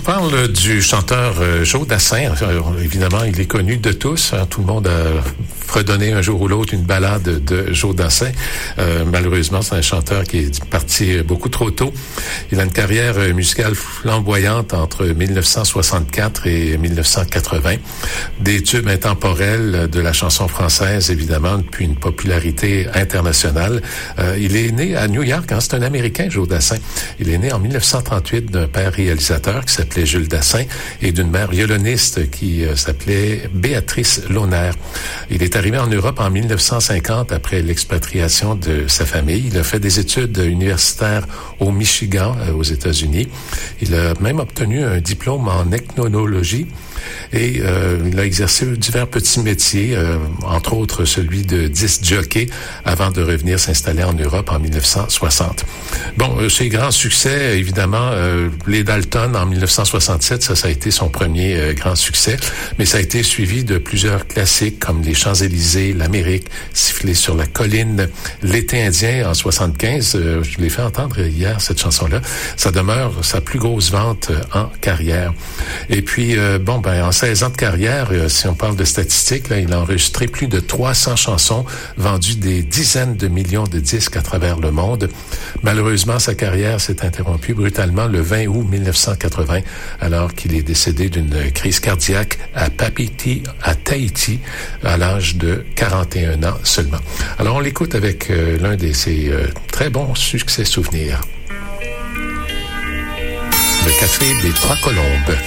parle du chanteur Joe Dassin. Évidemment, il est connu de tous. Hein. Tout le monde a fredonné un jour ou l'autre une ballade de Joe Dassin. Malheureusement, c'est un chanteur qui est parti beaucoup trop tôt. Il a une carrière musicale flamboyante entre 1964 et 1980. Des tubes intemporels de la chanson française, évidemment, puis une popularité internationale. Il est né à New York. Hein. C'est un Américain, Joe Dassin. Il est né en 1938 d'un père réalisateur qui s'appelait Jules Dassin et d'une mère violoniste qui s'appelait Béatrice Launer. Il est arrivé en Europe en 1950 après l'expatriation de sa famille. Il a fait des études universitaires au Michigan, aux États-Unis. Il a même obtenu un diplôme en ethnologie et il a exercé divers petits métiers, entre autres celui de disc jockey, avant de revenir s'installer en Europe en 1960. Bon, ses grands succès, évidemment, les Dalton en 1967, ça a été son premier grand succès, mais ça a été suivi de plusieurs classiques comme Les Champs-Élysées, L'Amérique, Siffler sur la colline, L'été indien en 75. Je l'ai fait entendre hier, cette chanson-là. Ça demeure sa plus grosse vente en carrière. Et puis, en 16 ans de carrière, si on parle de statistiques, là, il a enregistré plus de 300 chansons, vendu des dizaines de millions de disques à travers le monde. Malheureusement, sa carrière s'est interrompue brutalement le 20 août 1980, alors qu'il est décédé d'une crise cardiaque à Tahiti, à l'âge de 41 ans seulement. Alors, on l'écoute avec l'un de ses très bons succès souvenirs. Le Café des Trois Colombes.